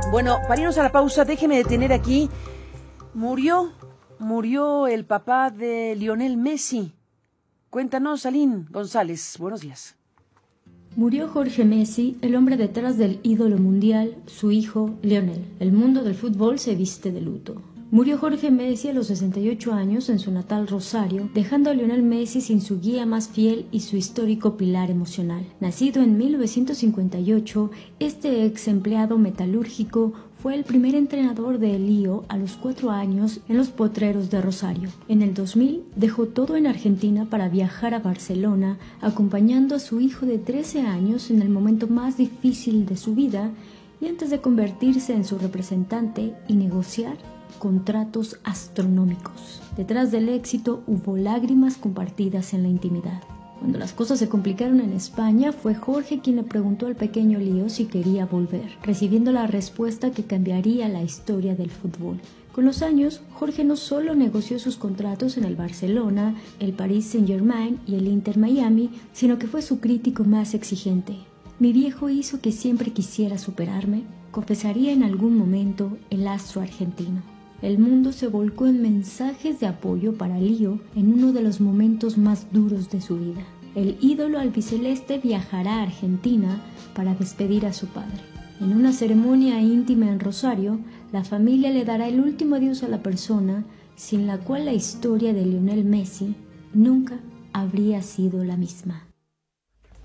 Bueno, para irnos a la pausa, déjeme detener aquí. Murió el papá de Lionel Messi. Cuéntanos, Aline González. Buenos días. Murió Jorge Messi, el hombre detrás del ídolo mundial, su hijo, Lionel. El mundo del fútbol se viste de luto. Murió Jorge Messi a los 68 años en su natal Rosario, dejando a Lionel Messi sin su guía más fiel y su histórico pilar emocional. Nacido en 1958, este ex empleado metalúrgico fue el primer entrenador de Lío a los 4 años en los Potreros de Rosario. En el 2000 dejó todo en Argentina para viajar a Barcelona, acompañando a su hijo de 13 años en el momento más difícil de su vida y antes de convertirse en su representante y negociar contratos astronómicos. Detrás del éxito hubo lágrimas compartidas en la intimidad. Cuando las cosas se complicaron en España, fue Jorge quien le preguntó al pequeño Lío si quería volver, recibiendo la respuesta que cambiaría la historia del fútbol. Con los años, Jorge no solo negoció sus contratos en el Barcelona, el Paris Saint-Germain y el Inter Miami, sino que fue su crítico más exigente. Mi viejo hizo que siempre quisiera superarme, confesaría en algún momento el astro argentino. El mundo se volcó en mensajes de apoyo para Lío en uno de los momentos más duros de su vida. El ídolo albiceleste viajará a Argentina para despedir a su padre. En una ceremonia íntima en Rosario, la familia le dará el último adiós a la persona sin la cual la historia de Lionel Messi nunca habría sido la misma.